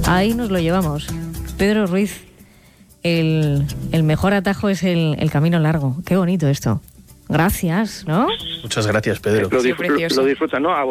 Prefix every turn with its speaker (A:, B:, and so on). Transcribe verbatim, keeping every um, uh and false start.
A: Ahí nos lo llevamos. Pedro Ruiz, el, el mejor atajo es el, el camino largo. Qué bonito esto. Gracias, ¿no?
B: Muchas gracias, Pedro.
C: Lo, disfr- lo disfruta, ¿no?